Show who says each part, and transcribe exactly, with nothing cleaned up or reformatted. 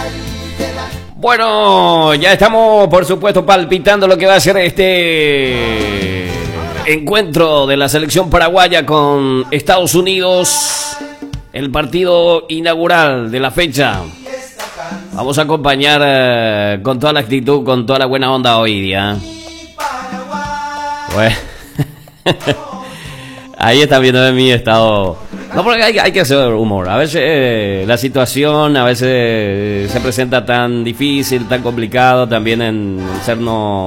Speaker 1: Bueno, ya estamos, por supuesto, palpitando lo que va a ser este encuentro de la selección paraguaya con Estados Unidos, el partido inaugural de la fecha. Vamos a acompañar eh, con toda la actitud, con toda la buena onda hoy día. Bueno. Ahí está viendo de mi estado. No, porque hay, hay que hacer humor. A veces eh, la situación a veces eh, se presenta tan difícil, tan complicado, también en sernos